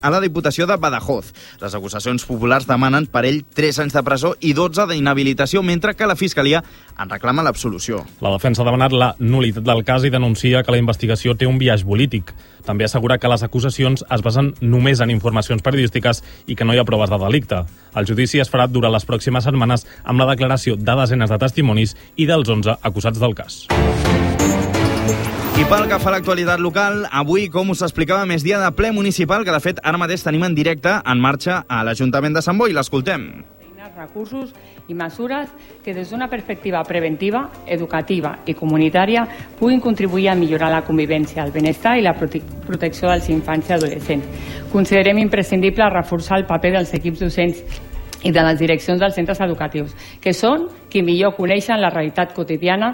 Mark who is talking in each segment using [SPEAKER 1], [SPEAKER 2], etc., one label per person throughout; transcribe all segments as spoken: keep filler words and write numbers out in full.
[SPEAKER 1] a la Diputació de Badajoz. Les acusacions populars demanen per ell tres anys de presó i dotze d'inhabilitació, mentre que la Fiscalia en reclama l'absolució.
[SPEAKER 2] La defensa ha demanat la nul·litat del cas i denuncia que la investigació té un biaix polític. També assegura que les acusacions es basen només en informacions periodístiques i que no hi ha proves de delicte. El judici es farà durant les pròximes setmanes amb la declaració de desenes de testimonis i dels onze acusats del cas.
[SPEAKER 1] I pel que fa a l'actualitat local, avui, com us explicava, més dia de ple municipal, que de fet ara mateix tenim en directe en marxa a l'Ajuntament de Sant Boi. L'escoltem.
[SPEAKER 3] Recursos i mesures que des d'una perspectiva preventiva, educativa i comunitària puguin contribuir a millorar la convivència, el benestar i la prote protecció dels infants i adolescents. Considerem imprescindible reforçar el paper dels equips docents i de les direccions dels centres educatius, que són qui millor coneixen la realitat quotidiana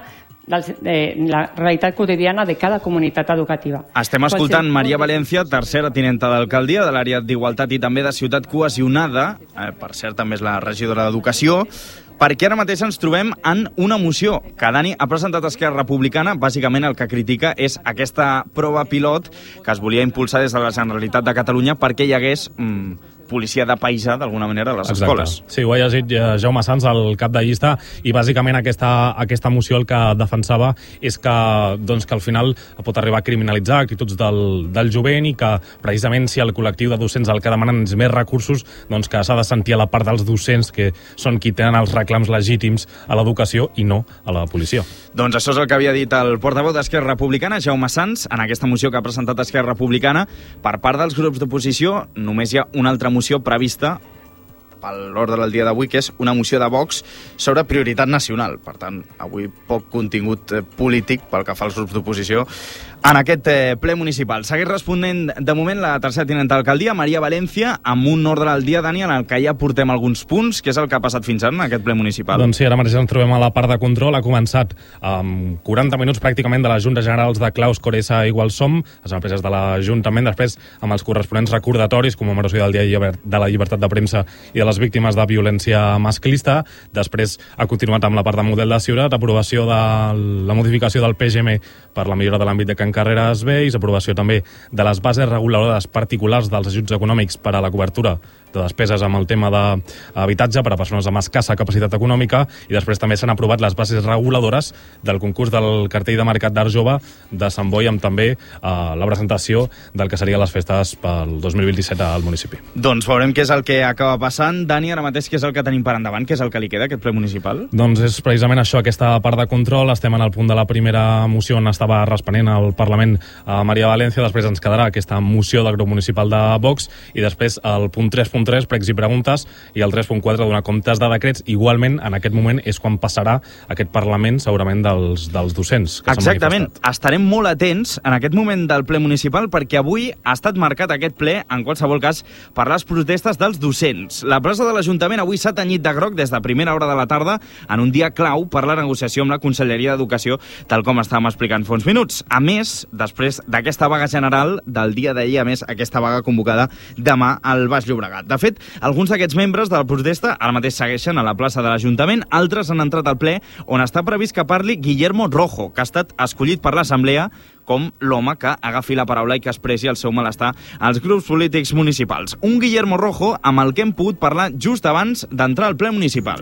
[SPEAKER 3] de la realitat quotidiana de cada comunitat educativa.
[SPEAKER 1] Estem escoltant Maria València, tercera tinenta d'alcaldia de l'àrea d'Igualtat i també de Ciutat Cohesionada, eh, per cert també és la regidora d'Educació, perquè ara mateix ens trobem en una moció que Dani ha presentat a Esquerra Republicana. Bàsicament el que critica és aquesta prova pilot que es volia impulsar des de la Generalitat de Catalunya perquè hi hagués mm, policia de paisà, d'alguna manera, a les
[SPEAKER 2] Exacte.
[SPEAKER 1] escoles.
[SPEAKER 2] Sí, ho ha llegit Jaume Sans, el cap de llista, i bàsicament aquesta, aquesta moció el que defensava és que, doncs, que al final pot arribar a criminalitzar actituds del, del jovent i que precisament si el col·lectiu de docents el que demanen és més recursos, doncs que s'ha de sentir a la part dels docents que són qui tenen els reclams legítims a l'educació i no a la policia.
[SPEAKER 1] Doncs això és el que havia dit el portaveu d'Esquerra Republicana, Jaume Sans, en aquesta moció que ha presentat Esquerra Republicana. Per part dels grups d'oposició només hi ha una altra moció prevista per l'ordre del dia d'avui, que és una moció de Vox sobre prioritat nacional. Per tant, avui poc contingut polític pel que fa als grups d'oposició en aquest ple municipal. Segueix responent de moment la tercera tinenta d'alcaldia, Maria València, amb un ordre del dia, Dani, en el que ja portem alguns punts. Què és el que ha passat fins ara en aquest ple municipal?
[SPEAKER 2] Doncs sí, ara mateix ens trobem a la part de control. Ha començat amb quaranta minuts pràcticament de les Juntes Generals de Claus, Coresa i Igualsom, les empreses de l'Ajuntament, després amb els corresponents recordatoris, commemoració del Dia de la Llibertat de Premsa i de les víctimes de violència masclista. Després ha continuat amb la part de model de ciutat, aprovació de la modificació del P G M per la millora de l'àmbit de Can Carreras Vells, aprovació també de les bases reguladores particulars dels ajuts econòmics per a la cobertura de despeses amb el tema d'habitatge per a persones amb escassa capacitat econòmica, i després també s'han aprovat les bases reguladores del concurs del cartell de Mercat d'Art Jove de Sant Boi, amb també eh, la presentació del que serien les festes pel dos mil vint-i-set al municipi.
[SPEAKER 1] Doncs veurem què és el que acaba passant. Dani, ara mateix què és el que tenim per endavant? Què és el que li queda, aquest ple municipal?
[SPEAKER 2] Doncs és precisament això, aquesta part de control. Estem en el punt de la primera moció on estava responent al Parlament a Maria València, després ens quedarà aquesta moció del grup municipal de Vox i després el punt tres punt tres, pregs i preguntes, i el tres punt quatre, donar comptes de decrets. Igualment, en aquest moment és quan passarà aquest Parlament, segurament, dels, dels docents que s'han manifestat.
[SPEAKER 1] Exactament. Estarem molt atents en aquest moment del ple municipal perquè avui ha estat marcat aquest ple, en qualsevol cas, per les protestes dels docents. La plaça de l'Ajuntament avui s'ha tenyit de groc des de primera hora de la tarda en un dia clau per la negociació amb la Conselleria d'Educació, tal com estàvem explicant fa uns minuts. A més, després d'aquesta vaga general del dia d'ahir, a més, aquesta vaga convocada demà al Baix Llobregat. De fet, alguns d'aquests membres de la protesta ara mateix segueixen a la plaça de l'Ajuntament, altres han entrat al ple on està previst que parli Guillermo Rojo, que ha estat escollit per l'Assemblea com l'home que agafi la paraula i que expressi el seu malestar als grups polítics municipals. Un Guillermo Rojo amb el que hem pogut parlar just abans d'entrar al ple municipal.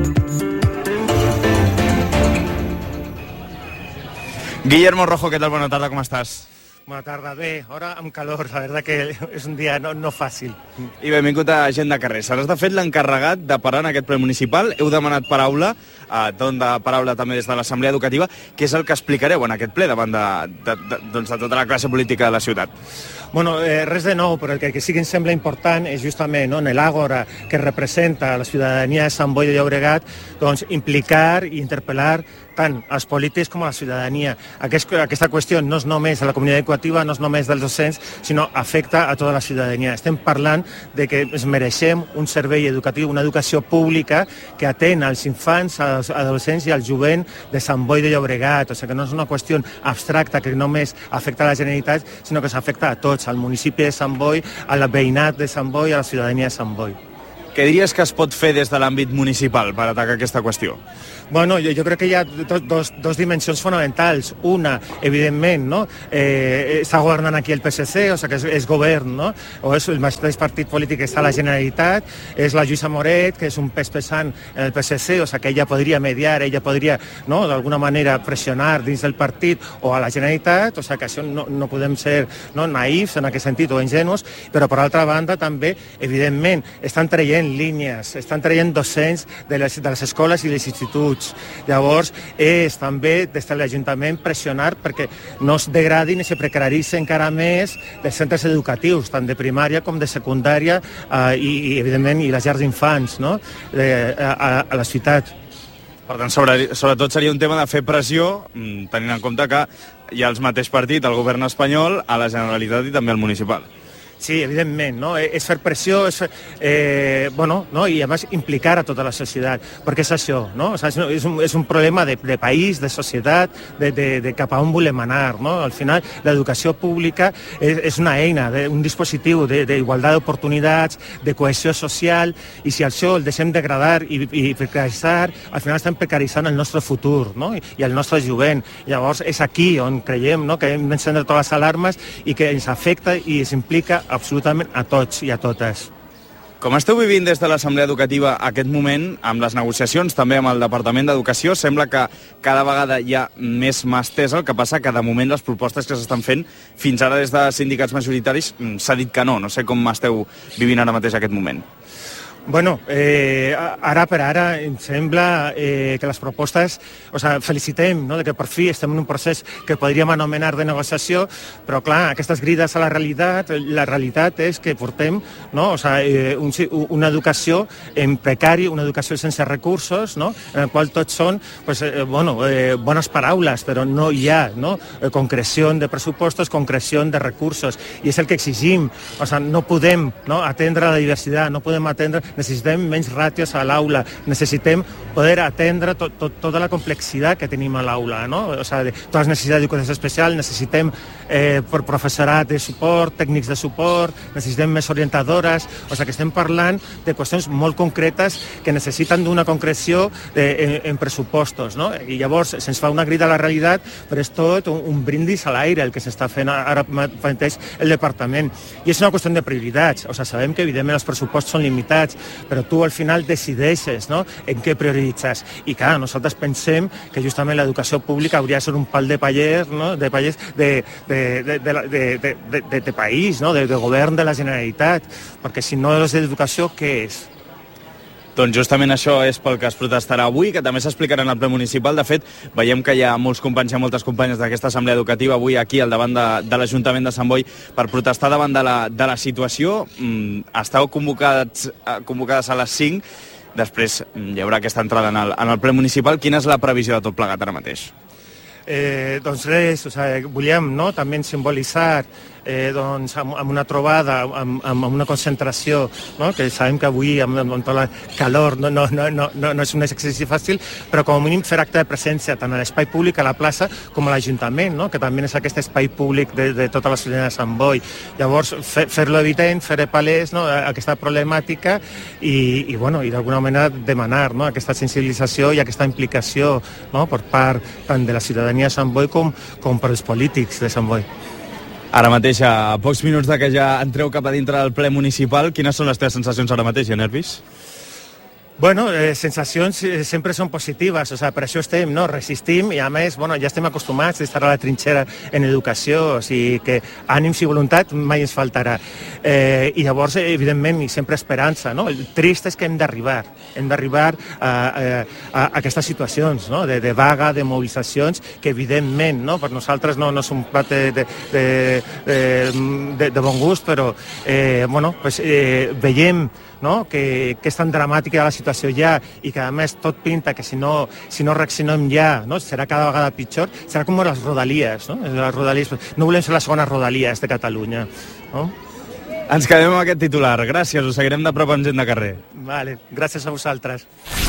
[SPEAKER 1] Guillermo Rojo, ¿qué tal? Buena tarde, ¿cómo estás?
[SPEAKER 4] Buena tarde, bé, ahora amb calor, la verdad que és un dia no, no fàcil.
[SPEAKER 1] I benvingut a Gent de Carrer. Seràs de fet l'encarregat de parar en aquest ple municipal. Heu demanat paraula, eh, don de paraula també des de l'Assemblea Educativa. Què és el que explicareu en aquest ple davant de, de, de, doncs de tota la classe política de la ciutat?
[SPEAKER 4] Bueno, eh, res de nou, però el que, que sí que em sembla important és justament no, en l'àgora que representa la ciutadania de Sant Boi de Llobregat, doncs implicar i interpel·lar tant els polítics com a la ciutadania. Aquest, aquesta qüestió no és només a la comunitat educativa, no és només dels docents, sinó afecta a tota la ciutadania. Estem parlant de que es mereixem un servei educatiu, una educació pública que atén als infants, als adolescents i al jovent de Sant Boi de Llobregat. O sigui que no és una qüestió abstracta que només afecta a la Generalitat, sinó que s'afecta a tots, al municipi de Sant Boi, a la veïnat de Sant Boi, a la ciutadania de Sant Boi.
[SPEAKER 1] Què diries que es pot fer des de l'àmbit municipal per atacar aquesta qüestió?
[SPEAKER 4] Bueno, jo, jo crec que hi ha do, dos, dos dimensions fonamentals. Una, evidentment, no? eh, està governant aquí el P S C, o sigui que és, és govern, no? O és el mateix partit polític que està a la Generalitat, és la Lluïsa Moret, que és un pes pesant en el P S C, o sigui que ella podria mediar, ella podria, no?, d'alguna manera pressionar dins del partit o a la Generalitat, o sigui que això no, no podem ser, no, naïfs en aquest sentit o ingenus, però per altra banda també, evidentment, estan traient línies, estan traient docents de les, de les escoles i dels instituts. Llavors, és també des de l'Ajuntament pressionar perquè no es degradin i se precaritzen encara més els centres educatius, tant de primària com de secundària eh, i, i, evidentment, i les llars d'infants, no?, eh, a, a la ciutat.
[SPEAKER 1] Per tant, sobre, sobretot seria un tema de fer pressió, tenint en compte que hi ha el mateix partit, el govern espanyol, a la Generalitat i també al municipal.
[SPEAKER 4] Sí, evidentment, no? És fer pressió, és fer, eh, bueno, no? I a més implicar a tota la societat, perquè és això, no? O sigui, és, un, és un problema de, de país, de societat, de, de, de cap a on volem anar, no? Al final, l'educació pública és, és una eina, de, un dispositiu d'igualtat d'oportunitats, de cohesió social, i si això el deixem degradar i, i precaritzar, al final estem precaritzant el nostre futur, no? I, i el nostre jovent. Llavors, és aquí on creiem, no?, que hem d'encendre totes les alarmes i que ens afecta i ens implica absolutament a tots i a totes.
[SPEAKER 1] Com esteu vivint des de l'Assemblea Educativa aquest moment, amb les negociacions també amb el Departament d'Educació, sembla que cada vegada hi ha més mà estesa, el que passa que de moment les propostes que s'estan fent fins ara des de sindicats majoritaris s'ha dit que no. No sé com esteu vivint ara mateix aquest moment.
[SPEAKER 4] Bueno, eh, ara per ara em sembla eh, que les propostes, o sigui, felicitem, no?, de que per fi estem en un procés que podríem anomenar de negociació, però clar, aquestes grides a la realitat, la realitat és que portem, no?, o sigui, eh, un, una educació en precari, una educació sense recursos, no?, en el qual tots són, pues, eh, bueno, eh, bones paraules, però no hi ha, no?, concreció de pressupostos, concreció de recursos, i és el que exigim, o sigui, no podem, no?, atendre la diversitat, no podem atendre, necessitem menys ràtios a l'aula, necessitem poder atendre tot, tot, tota la complexitat que tenim a l'aula, no? O sigui, totes les necessitats d'educació especial, necessitem eh, per professorat de suport, tècnics de suport, necessitem més orientadores, o sigui que estem parlant de qüestions molt concretes que necessiten d'una concreció de, en, en pressupostos, no? I llavors se'ns fa una crida a la realitat, però és tot un, un brindis a l'aire el que s'està fent ara mateix el departament. I és una qüestió de prioritats, o sigui, sabem que evidentment els pressupostos són limitats, però tu al final decideixes, no?, en què prioritzes. I clar, nosaltres pensem que justament l'educació pública hauria de ser un pal de paller, no?, de paller de, de, de, de, de, de, de, de país, no?, de, de govern de la Generalitat, perquè si no és d'educació, què és?
[SPEAKER 1] Doncs justament això és pel que es protestarà avui, que també s'explicarà en el ple municipal. De fet, veiem que hi ha molts companys i moltes companyes d'aquesta assemblea educativa avui aquí al davant de, de l'Ajuntament de Sant Boi per protestar davant de la, de la situació. Mm, esteu convocats, convocades a les cinc, després hi haurà aquesta entrada en el, en el ple municipal. Quina és la previsió de tot plegat ara mateix?
[SPEAKER 4] Eh, doncs res, o sigui, volíem, no?, també simbolitzar eh, doncs, amb, amb una trobada, amb, amb una concentració, no?, que sabem que avui amb, amb tot el calor no, no, no, no, no és un exercici fàcil, però com a mínim fer acte de presència tant a l'espai públic, a la plaça, com a l'Ajuntament, no?, que també és aquest espai públic de, de tota la ciutat de Sant Boi. Llavors, fer-lo evident, fer palès, no?, aquesta problemàtica i, i, bueno, i d'alguna manera demanar, no?, aquesta sensibilització i aquesta implicació, no?, per part tant de la ciutadania de Sant Boi com, com per els polítics de Sant Boi.
[SPEAKER 1] Ara mateix, a pocs minuts de que ja entreu cap a dintre del ple municipal, quines són les teves sensacions ara mateix? Hi ha nervis?
[SPEAKER 4] Bueno, eh, sensacions eh, sempre són positives, o sigui, per això estem, no?, resistim i a més, bueno, ja estem acostumats a estar a la trinxera en educació, o sigui que ànims i voluntat mai ens faltarà. Eh, I llavors, evidentment, i sempre esperança, no? El trist és que hem d'arribar, hem d'arribar a, a, a aquestes situacions, no?, de, de vaga, de mobilitzacions, que evidentment, no?, per nosaltres no, no és un plat de, de, de, de, de bon gust, però, eh, bueno, pues, eh, veiem, no?, que, que és tan dramàtica la situació ja i que a més tot pinta que si no, si no reaccionem ja, no?, serà cada vegada pitjor, serà com les rodalies, no? Les rodalies, no volem ser les segones rodalies de Catalunya, no?
[SPEAKER 1] Ens quedem amb aquest titular. Gràcies, us seguirem de prop amb gent de carrer.
[SPEAKER 4] Vale, gràcies a vosaltres.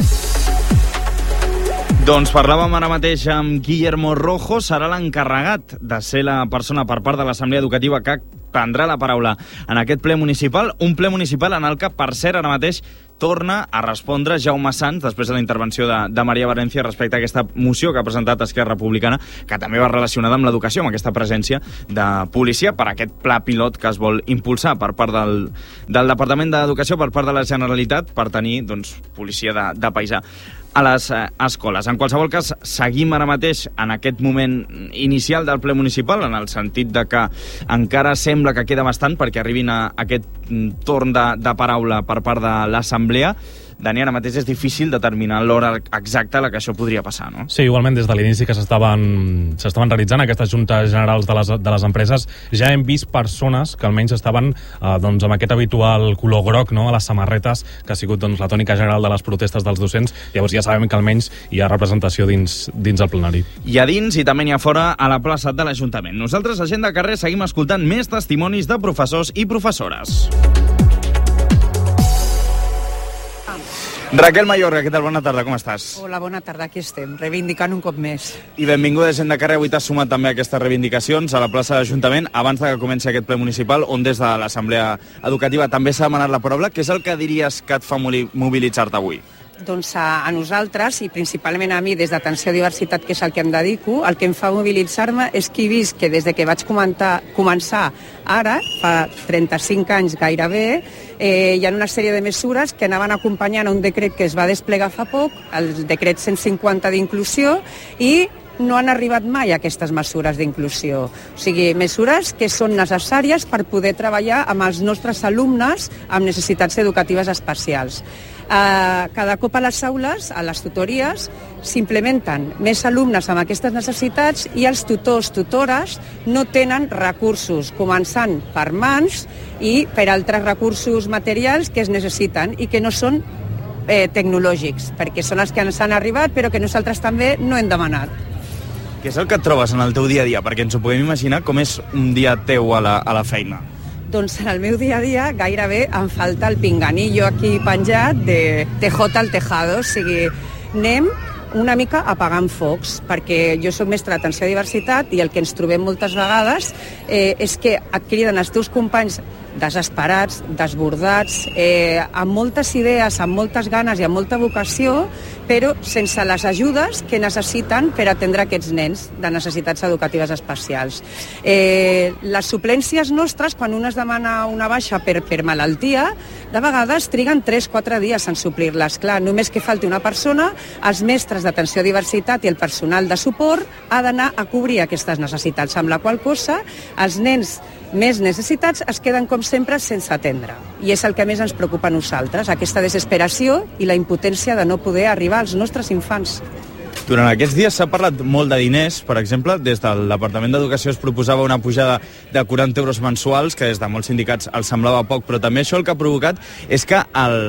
[SPEAKER 1] Doncs parlàvem ara mateix amb Guillermo Rojo, serà l'encarregat de ser la persona per part de l'Assemblea Educativa que prendrà la paraula en aquest ple municipal, un ple municipal en el que, per cert, ara mateix torna a respondre Jaume Sans després de la intervenció de, de Maria Valencia respecte a aquesta moció que ha presentat Esquerra Republicana, que també va relacionada amb l'educació, amb aquesta presència de policia per aquest pla pilot que es vol impulsar per part del, del Departament d'Educació, per part de la Generalitat, per tenir doncs, policia de, de paisà a les eh, escoles. En qualsevol cas, seguim ara mateix en aquest moment inicial del ple municipal, en el sentit de que encara sembla que queda bastant perquè arribin a aquest torn de, de paraula per part de l'Assemblea. Dani, ara mateix és difícil determinar l'hora exacta a la que això podria passar, no?
[SPEAKER 2] Sí, igualment des de l'inici que s'estaven s'estaven realitzant aquestes juntes generals de les, de les empreses, ja hem vist persones que almenys estaven eh, doncs, amb aquest habitual color groc, no?, a les samarretes, que ha sigut doncs, la tònica general de les protestes dels docents. Llavors ja sabem que almenys hi ha representació dins, dins el plenari.
[SPEAKER 1] Hi ha dins i també n'hi ha fora a la plaça de l'Ajuntament. Nosaltres, a Gent de Carrer, seguim escoltant més testimonis de professors i professores. Raquel Mayorga, què tal? Bona tarda, com estàs?
[SPEAKER 5] Hola, bona tarda, aquí estem, reivindicant un cop més.
[SPEAKER 1] I benvinguda, Gent de Carrer. Avui t'has sumat també a aquestes reivindicacions a la plaça de l'Ajuntament abans de que comenci aquest ple municipal, on des de l'Assemblea Educativa també s'ha demanat la paraula. Què és el que diries que et fa mobilitzar-te avui?
[SPEAKER 5] Doncs a, a nosaltres, i principalment a mi, des d'Atenció a Diversitat, que és el que em dedico, el que em fa mobilitzar-me és que he vist que des de que vaig comentar, començar ara, fa trenta-cinc anys gairebé, eh, hi ha una sèrie de mesures que anaven acompanyant a un decret que es va desplegar fa poc, el decret cent cinquanta d'inclusió, i no han arribat mai a aquestes mesures d'inclusió. O sigui, mesures que són necessàries per poder treballar amb els nostres alumnes amb necessitats educatives especials. Uh, cada cop a les aules, a les tutories, s'implementen més alumnes amb aquestes necessitats i els tutors, tutores, no tenen recursos, començant per mans i per altres recursos materials que es necessiten i que no són eh, tecnològics, perquè són els que ens han arribat però que nosaltres també no hem demanat.
[SPEAKER 1] Què és el que et trobes en el teu dia a dia? Perquè ens ho podem imaginar com és un dia teu a la, a la feina.
[SPEAKER 5] Doncs en el meu dia a dia gairebé em falta el pinganillo aquí penjat de Tejota al tejado, o sigui, anem una mica apagant focs, perquè jo soc mestra d'Atenció a Diversitat i el que ens trobem moltes vegades eh, és que et criden els teus companys desesperats, desbordats, eh, amb moltes idees, amb moltes ganes i amb molta vocació, però sense les ajudes que necessiten per atendre aquests nens de necessitats educatives especials. Eh, les suplències nostres, quan un es demana una baixa per, per malaltia, de vegades triguen tres o quatre dies en suplir-les. Clar, només que falti una persona, els mestres d'Atenció a Diversitat i el personal de suport ha d'anar a cobrir aquestes necessitats, amb la qual cosa els nens més necessitats es queden, com sempre, sense atendre. I és el que més ens preocupa a nosaltres, aquesta desesperació i la impotència de no poder arribar als nostres infants.
[SPEAKER 1] Durant aquests dies s'ha parlat molt de diners. Per exemple, des del Departament d'Educació es proposava una pujada de quaranta euros mensuals, que des de molts sindicats els semblava poc, però també això el que ha provocat és que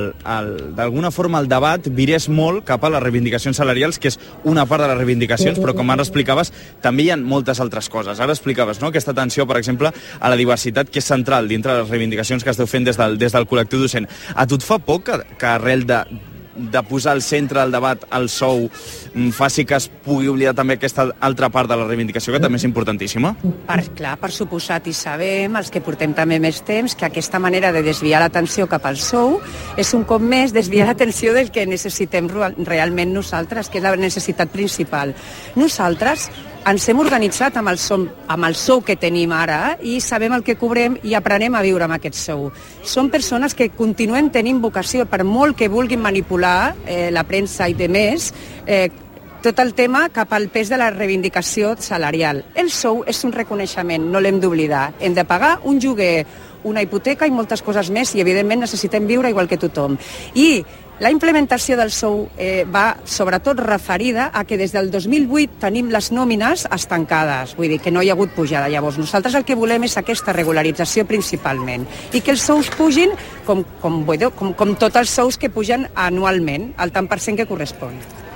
[SPEAKER 1] d'alguna forma el debat virés molt cap a les reivindicacions salarials, que és una part de les reivindicacions, però com ara explicaves, també hi ha moltes altres coses. Ara explicaves, no?, aquesta atenció, per exemple, a la diversitat, que és central dintre de les reivindicacions que esteu fent des del, des del col·lectiu docent. A tu et fa por que, que arrel de de posar al centre del debat el sou faci que es pugui oblidar també aquesta altra part de la reivindicació, que també és importantíssima?
[SPEAKER 5] Per, clar, per suposat, i sabem, els que portem també més temps, que aquesta manera de desviar l'atenció cap al sou és un cop més desviar l'atenció del que necessitem realment nosaltres, que és la necessitat principal. Nosaltres ens hem organitzat amb el, som, amb el sou que tenim ara i sabem el que cobrem i aprenem a viure amb aquest sou. Som persones que continuen tenint vocació, per molt que vulguin manipular eh, la premsa i de més, eh, tot el tema cap al pes de la reivindicació salarial. El sou és un reconeixement, no l'hem d'oblidar. Hem de pagar un lloguer, una hipoteca i moltes coses més, i evidentment necessitem viure igual que tothom. I la implementació del sou eh, va sobretot referida a que des del dos mil vuit tenim les nòmines estancades, vull dir que no hi ha hagut pujada. Llavors nosaltres el que volem és aquesta regularització principalment i que els sous pugin com, com, com, com tots els sous que pugen anualment, el tant per cent que correspon.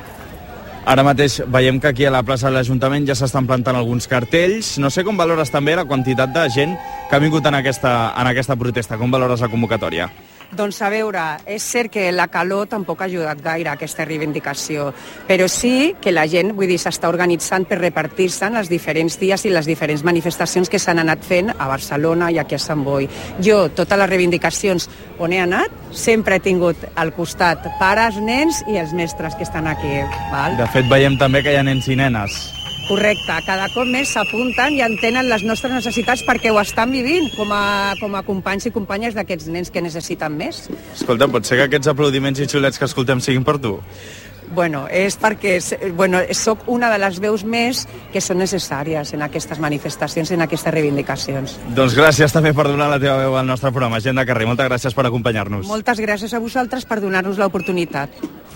[SPEAKER 1] Ara mateix veiem que aquí a la plaça de l'Ajuntament ja s'estan plantant alguns cartells. No sé com valores també la quantitat de gent que ha vingut en aquesta, en aquesta protesta. Com valores la convocatòria?
[SPEAKER 5] Doncs a veure, és cert que la calor tampoc ha ajudat gaire a aquesta reivindicació, però sí que la gent, vull dir, s'està organitzant per repartir-se en els diferents dies i les diferents manifestacions que s'han anat fent a Barcelona i aquí a Sant Boi. Jo, totes les reivindicacions on he anat, sempre he tingut al costat pares, nens i els mestres que estan aquí. Val?
[SPEAKER 1] De fet, veiem també que hi ha nens i nenes.
[SPEAKER 5] Correcte, cada cop més s'apunten i entenen les nostres necessitats perquè ho estan vivint com a, com a companys i companyes d'aquests nens que necessiten més.
[SPEAKER 1] Escolta, pot ser que aquests aplaudiments i xulets que escoltem siguin per tu?
[SPEAKER 5] Bueno, és perquè bueno, soc una de les veus més que són necessàries en aquestes manifestacions, en aquestes reivindicacions.
[SPEAKER 1] Doncs gràcies també per donar la teva veu al nostre programa. Gent de carrer, moltes gràcies per acompanyar-nos.
[SPEAKER 5] Moltes gràcies a vosaltres per donar-nos l'oportunitat.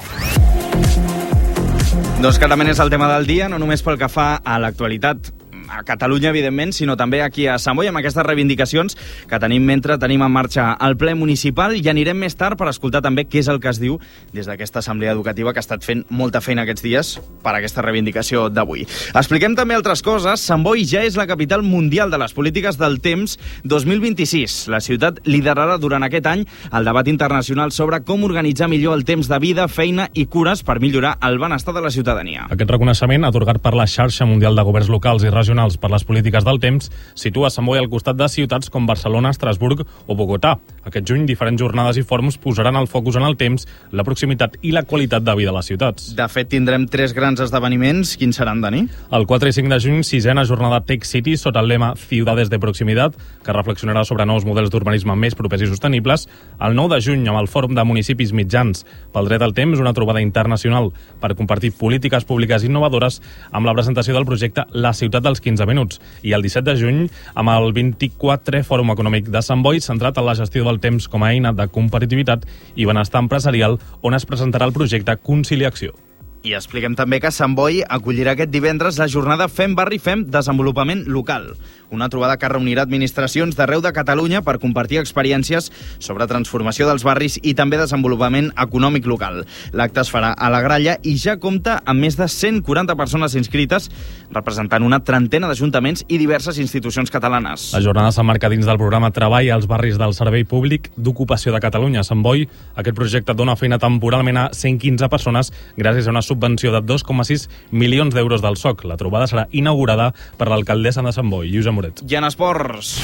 [SPEAKER 1] Doncs clarament és el tema del dia, no només pel que fa a l'actualitat a Catalunya, evidentment, sinó també aquí a Sant Boi, amb aquestes reivindicacions que tenim mentre tenim en marxa el ple municipal, i anirem més tard per escoltar també què és el que es diu des d'aquesta assemblea educativa que ha estat fent molta feina aquests dies per a aquesta reivindicació d'avui. Expliquem també altres coses. Sant Boi ja és la capital mundial de les polítiques del temps dos mil vint-i-sis. La ciutat liderarà durant aquest any el debat internacional sobre com organitzar millor el temps de vida, feina i cures per millorar el benestar de la ciutadania.
[SPEAKER 2] Aquest reconeixement, atorgat per la xarxa mundial de governs locals i regionals per les polítiques del temps, situa Sant Boi al costat de ciutats com Barcelona, Estrasburg o Bogotà. Aquest juny, diferents jornades i fòrums posaran el focus en el temps, la proximitat i la qualitat de vida a les ciutats.
[SPEAKER 1] De fet, tindrem tres grans esdeveniments. Quins seran, Dani?
[SPEAKER 2] El quatre i cinc de juny, sisena jornada Tech City sota el lema Ciudades de Proximitat, que reflexionarà sobre nous models d'urbanisme més propers i sostenibles. El nou de juny, amb el Fòrum de Municipis Mitjans pel Dret al Temps, una trobada internacional per compartir polítiques públiques innovadores amb la presentació del projecte La ciutat dels quinze minuts. I el disset de juny, amb el vint-i-quatre Fòrum Econòmic de Sant Boi, centrat en la gestió del temps com a eina de competitivitat i benestar empresarial, on es presentarà el projecte Conciliació.
[SPEAKER 1] I expliquem també que Sant Boi acollirà aquest divendres la jornada Fem Barri Fem Desenvolupament Local, una trobada que reunirà administracions d'arreu de Catalunya per compartir experiències sobre transformació dels barris i també desenvolupament econòmic local. L'acte es farà a la Gralla i ja compta amb més de cent quaranta persones inscrites, representant una trentena d'ajuntaments i diverses institucions catalanes.
[SPEAKER 2] La jornada s'emmarca dins del programa Treball als barris del Servei Públic d'Ocupació de Catalunya. A Sant Boi, aquest projecte dona feina temporalment a cent quinze persones gràcies a una subvenció de dos coma sis milions d'euros del S O C. La trobada serà inaugurada per l'alcaldessa de Sant Boi, Lluïsa Moret.
[SPEAKER 1] I en esports...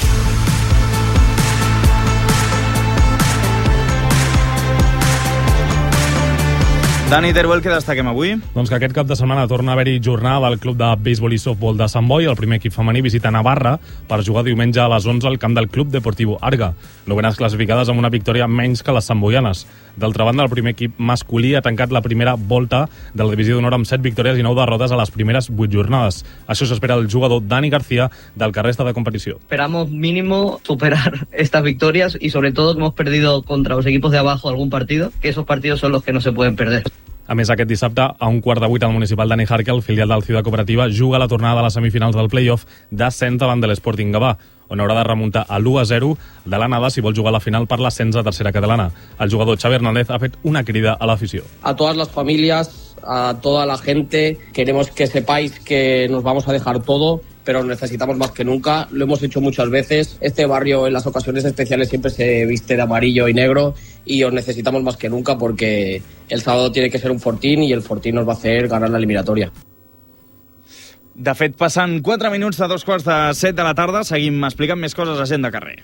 [SPEAKER 1] Dani Teruel, què destaquem avui?
[SPEAKER 2] Doncs que aquest cap de setmana torna a haver-hi jornada del Club de Béisbol i Softbol de Sant Boi. El primer equip femení visita Navarra per jugar diumenge a les onze al camp del Club Deportivo Arga. Novenes classificades amb una victòria menys que les santboianes. D'altra banda, el primer equip masculí ha tancat la primera volta de la divisió d'honor amb set victòries i nou derrotes a les primeres vuit jornades. Això s'espera el jugador Dani García del que resta de competició.
[SPEAKER 6] Esperamos mínimo superar estas victorias y sobre todo que hemos perdido contra los equipos de abajo algún partido, que esos partidos son los que no se pueden perder.
[SPEAKER 2] A més, aquest dissabte, a un quart de vuit al municipal de Nijarque, el filial del Ciutat Cooperativa juga la tornada de les semifinals del play-off d'ascens davant de l'Sporting Gavà, on haurà de remuntar a l'u a zero de l'anada si vol jugar a la final per l'ascens a tercera catalana. El jugador Xavi Hernández ha fet una crida a l'afició.
[SPEAKER 7] A todas las familias, a toda la gente, queremos que sepáis que nos vamos a dejar todo, pero necesitamos más que nunca. Lo hemos hecho muchas veces. Este barrio en las ocasiones especiales siempre se viste de amarillo y negro y os necesitamos más que nunca porque el sábado tiene que ser un fortín y el fortín nos va a hacer ganar la eliminatoria.
[SPEAKER 1] De fet, passen quatre minuts de dos quarts de set de la tarda. Seguim explicant més coses a Gent de Carrer.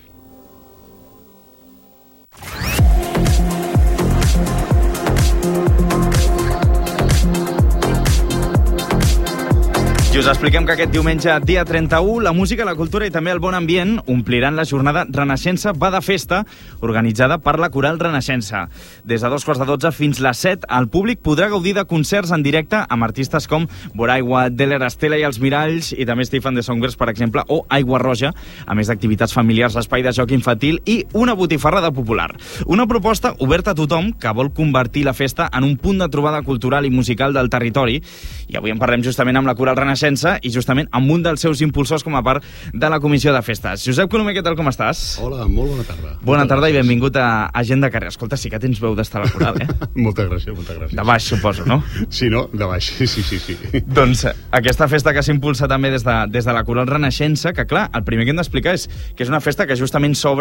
[SPEAKER 1] I us expliquem que aquest diumenge, dia trenta-u, la música, la cultura i també el bon ambient ompliran la jornada Renaixença va de festa, organitzada per la Coral Renaixença. Des de dos quarts de dotze fins les set, el públic podrà gaudir de concerts en directe amb artistes com Boraigua, Deller Estela i els Miralls, i també Stephen de Songers, per exemple, o Aigua Roja, a més d'activitats familiars, espai de joc infantil i una botifarrada popular. Una proposta oberta a tothom que vol convertir la festa en un punt de trobada cultural i musical del territori. I avui en parlem justament amb la Coral Renaixença i justament amb un dels seus impulsors com a part de la Comissió de Festes. Josep Colomer, què tal, com estàs?
[SPEAKER 8] Hola, molt bona tarda.
[SPEAKER 1] Bona tarda i benvingut a, a Gent de Carrer. Escolta, sí que tens veu d'estar a la Coral, eh?
[SPEAKER 8] moltes gràcies, moltes gràcies.
[SPEAKER 1] De baix, suposo, no?
[SPEAKER 8] Sí, no? De baix, sí, sí, sí.
[SPEAKER 1] Doncs aquesta festa que s'impulsa també des de, des de la Coral Renaixença, que clar, el primer que hem d'explicar és que és una festa que justament s'obre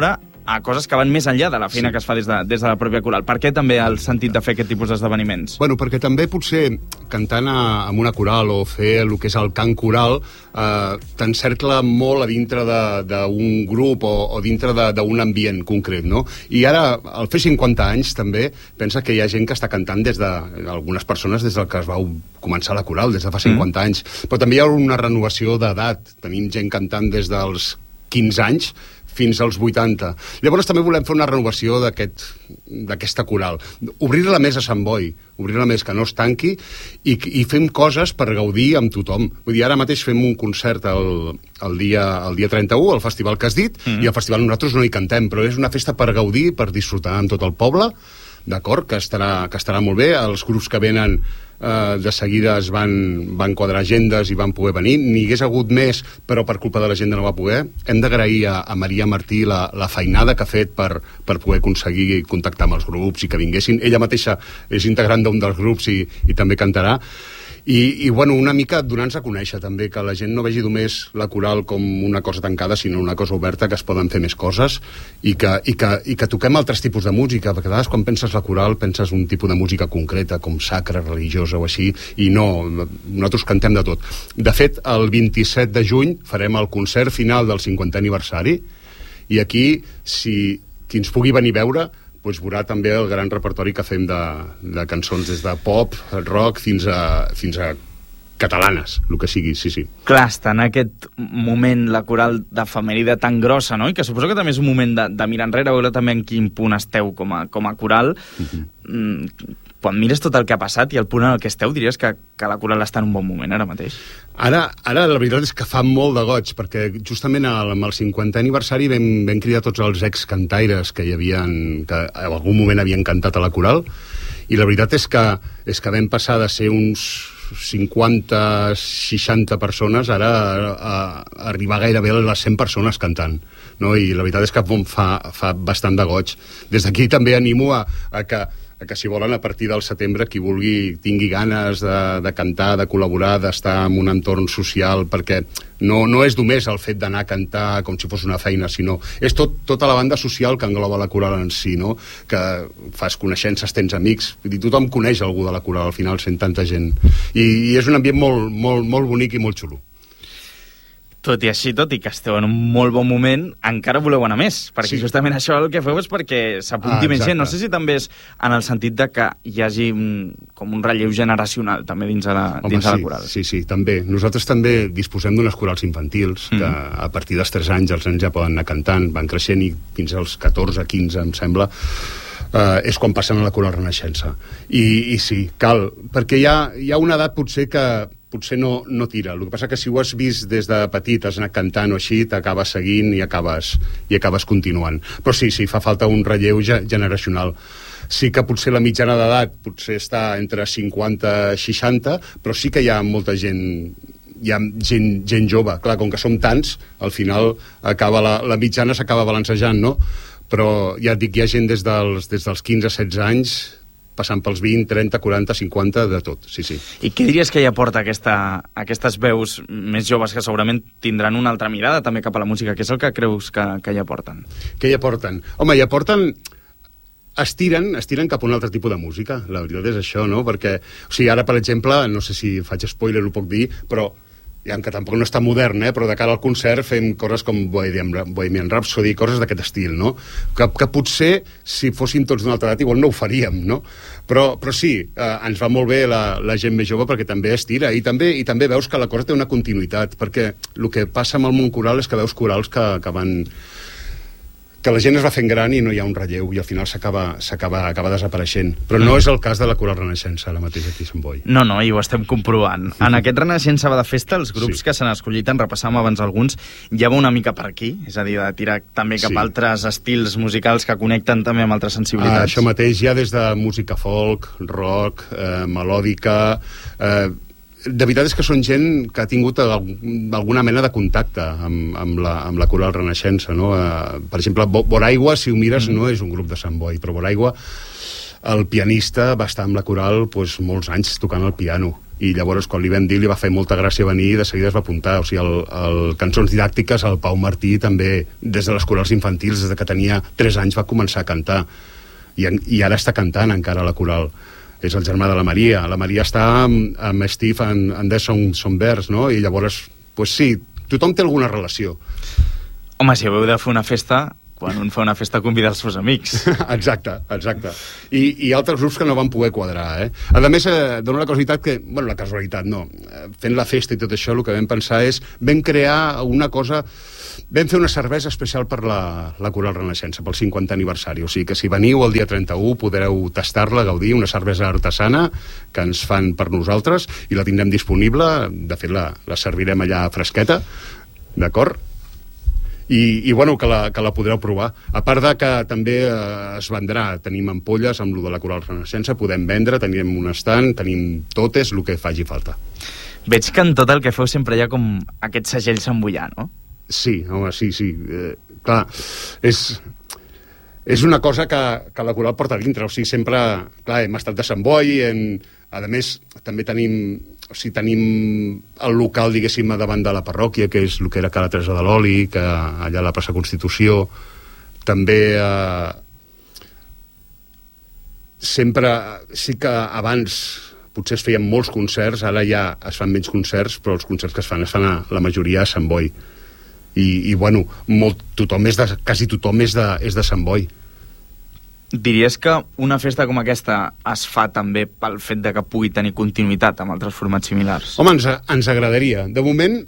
[SPEAKER 1] a coses que van més enllà de la feina sí. que es fa des de, des de la pròpia coral. Per què també el sentit de fer aquest tipus d'esdeveniments?
[SPEAKER 8] Bueno, perquè també potser cantant a, amb una coral o fer el que és el cant coral eh, t'encercla molt a dintre d'un grup o, o dintre d'un ambient concret, no? I ara, al fer cinquanta anys, també, pensa que hi ha gent que està cantant des de... algunes persones des del que es va començar la coral, des de fa cinquanta mm. anys. Però també hi ha una renovació d'edat. Tenim gent cantant des dels quinze anys fins als vuitanta. Llavors també volem fer una renovació d'aquesta coral. Obrir-la més a Sant Boi, obrir-la més, que no es tanqui, i, i fem coses per gaudir amb tothom. Vull dir, ara mateix fem un concert el, el, dia, el dia trenta-u, al festival que has dit, mm. i al festival nosaltres no hi cantem, però és una festa per gaudir, per disfrutar amb tot el poble, d'acord, que estarà, que estarà molt bé. Els grups que venen eh, de seguida es van, van quadrar agendes i van poder venir. N'hi hagués hagut més, però per culpa de l'agenda no va poder. Hem d'agrair a, a Maria Martí la, la feinada que ha fet per, per poder aconseguir contactar amb els grups i que vinguessin. Ella mateixa és integrant d'un dels grups i, i també cantarà. I, i bueno, una mica donar-nos a conèixer també, que la gent no vegi només la coral com una cosa tancada, sinó una cosa oberta, que es poden fer més coses i que, i que, i que toquem altres tipus de música, perquè a vegades quan penses la coral penses un tipus de música concreta, com sacra, religiosa o així, i no, nosaltres cantem de tot. De fet, el vint-i-set de juny farem el concert final del cinquantè aniversari, i aquí, si qui ens pugui venir a veure, doncs veurà també el gran repertori que fem de, de cançons des de pop, rock, fins a, fins a catalanes, el que sigui, sí, sí. Clar,
[SPEAKER 1] està en aquest moment la coral d'efemèride tan grossa, no? I que suposo que també és un moment de, de mirar enrere, veure també en quin punt esteu com a, com a coral. Uh-huh. Mm, quan mires tot el que ha passat i el punt en el que esteu, diries que, que la coral està en un bon moment ara mateix?
[SPEAKER 8] Ara, ara la veritat és que fa molt de goig, perquè justament amb el cinquantè aniversari vam, vam cridar tots els excantaires que hi havien, que en algun moment havien cantat a la coral, i la veritat és que, és que vam passar de ser uns cinquanta, seixanta persones ara a, a arribar gairebé a les cent persones cantant, no? I la veritat és que fa, fa bastant de goig. Des d'aquí també animo a, a que que si volen a partir del setembre qui vulgui tingui ganes de, de cantar, de col·laborar, d'estar en un entorn social, perquè no, no és només el fet d'anar a cantar com si fos una feina, sinó és tot, tota la banda social que engloba la coral en si, no? Que fas coneixences, tens amics, vull dir, tothom coneix algú de la coral, al final sent tanta gent, i, i és un ambient molt, molt, molt bonic i molt xulo.
[SPEAKER 1] Tot i així, tot i que esteu en un molt bon moment, encara voleu anar més, perquè sí. justament això el que feu és perquè s'apunti ah, més gent. No sé si també és en el sentit de que hi hagi un, com un relleu generacional també dins de la, Home, dins de la coral.
[SPEAKER 8] Sí, sí, també. Nosaltres també disposem d'unes corals infantils, mm. que a partir dels tres anys els nens ja poden anar cantant, van creixent i fins als catorze, quinze, em sembla, Uh, és quan passen a la coral Renaixença. I, i sí, cal, perquè hi ha, hi ha una edat potser que potser no, no tira. El que passa que si ho has vist des de petit, has anat cantant o així, t'acabes seguint i acabes, i acabes continuant. Però sí, sí, fa falta un relleu generacional. Sí que potser la mitjana d'edat potser està entre cinquanta i seixanta, però sí que hi ha molta gent, hi ha gent, gent jove. Clar, com que som tants, al final acaba la, la mitjana s'acaba balancejant, no? Però ja et dic, hi ha gent des dels, des dels quinze a setze anys, passant pels vint, trenta, quaranta, cinquanta, de tot, sí, sí.
[SPEAKER 1] I què diries que hi aporta aquesta, aquestes veus més joves que segurament tindran una altra mirada també cap a la música? Què és el que creus que, que hi aporten?
[SPEAKER 8] Què hi aporten? Home, hi aporten... Estiren, estiren cap a un altre tipus de música, la veritat és això, no? Perquè, o sigui, ara, per exemple, no sé si faig spoiler, ho puc dir, però... ja que tampoc no està modern, eh, però de cara al concert fem coses com Bohemian Rhapsody, coses d'aquest estil, no? Que, que potser, si fóssim tots d'una altra edat, igual no ho faríem, no? Però, però sí, eh, ens va molt bé la, la gent més jove perquè també estira, i també, i també veus que la cosa té una continuïtat, perquè el que passa amb el món coral és que veus corals que, que van... que la gent es va fent gran i no hi ha un relleu i al final s'acaba s'acaba acaba desapareixent. Però no és el cas de la coral Renaixença ara mateix aquí a Sant Boi.
[SPEAKER 1] No, no, i ho estem comprovant. En aquest Renaixença va de festa, els grups sí. que s'han escollit, en repassàvem abans alguns, ja va una mica per aquí, és a dir, de tirar també cap sí. a altres estils musicals que connecten també amb altres sensibilitats.
[SPEAKER 8] Ah, això mateix, ja des de música folk, rock, eh, melòdica... Eh, de veritat és que són gent que ha tingut alguna mena de contacte amb, amb, la, amb la coral Renaixença, no? Uh, per exemple, Boraigua, si ho mires, mm. no és un grup de Sant Boi, però Boraigua, el pianista, va estar amb la coral pues, molts anys tocant el piano. i llavors quan li vam dir li va fer molta gràcia venir i de seguida es va apuntar. O sigui, el, el Cançons Didàctiques, el Pau Martí també, des de les corals infantils, des de que tenia tres anys va començar a cantar i, i ara està cantant encara la coral. És el germà de la Maria. La Maria està amb, amb Steve en, en The Song, Songbirds, no? I llavors, pues sí, tothom té alguna relació.
[SPEAKER 1] Home, si heu de fer una festa, quan un fa una festa convida els seus amics.
[SPEAKER 8] Exacte, exacte. I, i altres grups que no van poder quadrar, eh? A més, eh, dona la casualitat que... Bueno, la casualitat no. Fent la festa i tot això, el que vam pensar és... Vam crear una cosa... Vam fer una cervesa especial per la, la Coral Renaixença, pel cinquantè aniversari. O sigui que si veniu el dia trenta-u podreu tastar-la, gaudir, una cervesa artesana que ens fan per nosaltres i la tindrem disponible. De fet, la, la servirem allà fresqueta, d'acord? I, i bueno, que la, que la podreu provar. A part de que també eh, es vendrà, tenim ampolles amb lo de la Coral Renaixença, podem vendre, tenim un estant, tenim totes, el que faci falta.
[SPEAKER 1] Veig que en tot el que feu sempre hi ha com aquest segell santboià, no?
[SPEAKER 8] Sí, home, sí, sí. Eh, clar, és, és una cosa que, que la coral porta dintre, o sigui, sempre... Clar, hem estat de Sant Boi, en, a més, també tenim... O sigui, tenim el local, diguéssim, davant de la parròquia, que és el que era Cala Teresa de l'Oli, que allà a la plaça Constitució. També eh, sempre... Sí que abans potser es feien molts concerts, ara ja es fan menys concerts, però els concerts que es fan es fan a la majoria a Sant Boi. I, i bueno, molt, tothom és de, quasi tothom és de, és de Sant Boi.
[SPEAKER 1] Diries que una festa com aquesta es fa també pel fet de que pugui tenir continuïtat amb altres formats similars?
[SPEAKER 8] Home, ens, ens agradaria. De moment,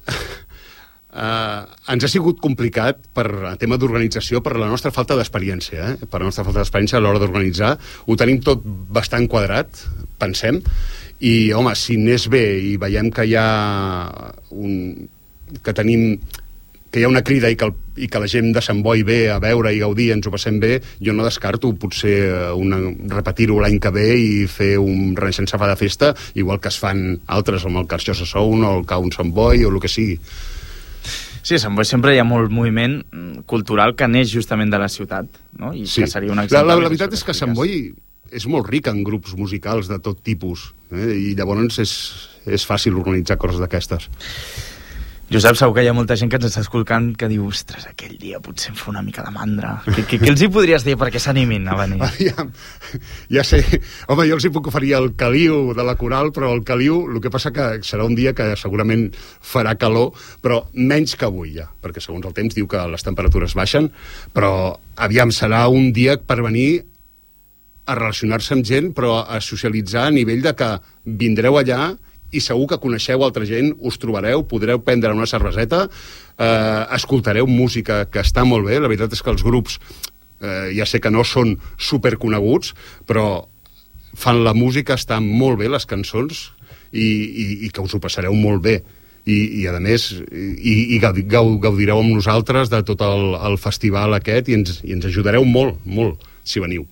[SPEAKER 8] eh, ens ha sigut complicat per tema d'organització, per la nostra falta d'experiència, eh? per la nostra falta d'experiència a l'hora d'organitzar. Ho tenim tot bastant quadrat, pensem, i, home, si anés bé i veiem que hi ha un... que tenim... que hi ha una crida i que, el, i que la gent de Sant Boi ve a veure i gaudir, ens ho passem bé, jo no descarto potser una, repetir-ho l'any que ve i fer un Renaixença fa de festa, igual que es fan altres, com el Carxosa Sound o el Cau un Sant Boi o el que sigui.
[SPEAKER 1] Sí, a Sant Boi sempre hi ha molt moviment cultural que neix justament de la ciutat, no? I
[SPEAKER 8] sí.
[SPEAKER 1] Que seria un exemple.
[SPEAKER 8] La, la, la veritat és que Sant Boi és molt ric en grups musicals de tot tipus, eh? I llavors és, és fàcil organitzar coses d'aquestes.
[SPEAKER 1] Josep, segur que hi ha molta gent que ens està escoltant que diu, ostres, aquell dia potser em fa una mica de mandra. Què, què, què els hi podries dir perquè s'animin a venir?
[SPEAKER 8] Ja, ja sé. Home, jo els hi puc oferir el caliu de la coral, però el caliu, el que passa que serà un dia que segurament farà calor, però menys que avui ja, perquè segons el temps diu que les temperatures baixen, però aviam, serà un dia per venir a relacionar-se amb gent, però a socialitzar a nivell de que vindreu allà i segur que coneixeu altra gent, us trobareu, podreu prendre una cerveseta, eh, escoltareu música que està molt bé. La veritat és que els grups, eh, ja sé que no són superconeguts, però fan la música, estan molt bé les cançons, i, i, i que us ho passareu molt bé. I, i a més, i, i gaudireu amb nosaltres de tot el, el festival aquest, i ens, i ens ajudareu molt, molt, si veniu.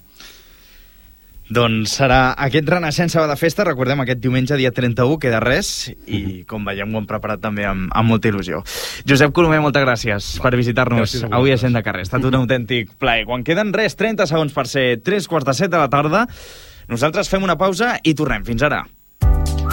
[SPEAKER 1] Doncs serà aquest Renaixença va de festa, recordem, aquest diumenge, dia trenta-u, queda res, i com veiem ho hem preparat també amb, amb molta il·lusió. Josep Colomer, moltes gràcies Va, per visitar-nos avui a Gent de Carrer. Ha estat un autèntic plaer. Quan queden res, trenta segons per ser tres quarts de set de la tarda, nosaltres fem una pausa i tornem. Fins ara.